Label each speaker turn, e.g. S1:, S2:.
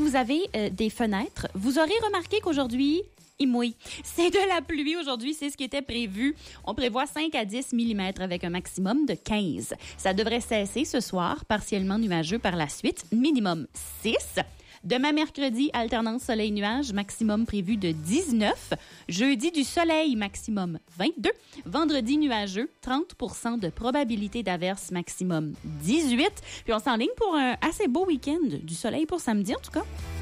S1: vous avez des fenêtres, vous aurez remarqué qu'aujourd'hui, il mouille. C'est de la pluie aujourd'hui, c'est ce qui était prévu. On prévoit 5 à 10 mm avec un maximum de 15. Ça devrait cesser ce soir, partiellement nuageux par la suite, minimum 6. Demain, mercredi, alternance soleil-nuage, maximum prévu de 19. Jeudi, du soleil, maximum 22. Vendredi, nuageux, 30 de probabilité d'averse, maximum 18. Puis on s'enligne pour un assez beau week-end. Du soleil pour samedi, en tout cas.